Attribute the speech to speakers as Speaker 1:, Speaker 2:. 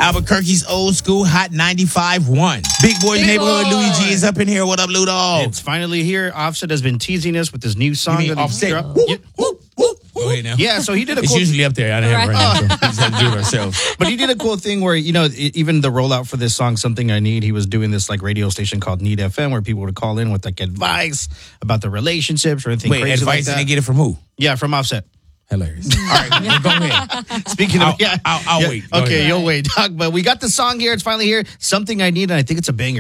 Speaker 1: Albuquerque's old school hot 95.1. Big Boy's Neighborhood.
Speaker 2: Boy.
Speaker 1: Louis G is up in here. What up, Ludo?
Speaker 2: It's finally here. Offset has been teasing us with this new song.
Speaker 1: You mean
Speaker 2: that he
Speaker 1: Offset?
Speaker 2: dropped.
Speaker 1: Whoop,
Speaker 2: Yeah.
Speaker 1: whoop, whoop. Go ahead now.
Speaker 2: Yeah, so he did a
Speaker 1: It's
Speaker 2: cool.
Speaker 1: usually up there. I don't have it right now, so we just have to do it ourselves.
Speaker 2: But he did a cool thing where, even the rollout for this song, Something I Need, he was doing this like radio station called Need FM where people would call in with like advice about their relationships or anything
Speaker 1: Wait,
Speaker 2: crazy
Speaker 1: advice
Speaker 2: like
Speaker 1: and
Speaker 2: that.
Speaker 1: they get it from who?
Speaker 2: Yeah, from Offset.
Speaker 1: Hilarious. All right, well, go ahead.
Speaker 2: Speaking of,
Speaker 1: I'll wait. Go
Speaker 2: Okay,
Speaker 1: ahead.
Speaker 2: you'll wait, Doc. But we got the song here. It's finally here. Something I Need, and I think it's a banger.